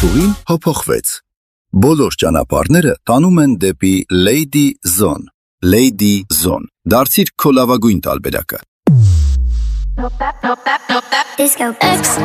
Ուղին փոփոխվեց։ Բոլոր ճանապարհները տանում են դեպի Lady Zone։ Lady Zone։ Դարձիր քո լավագույն տարբերակը։ Disco X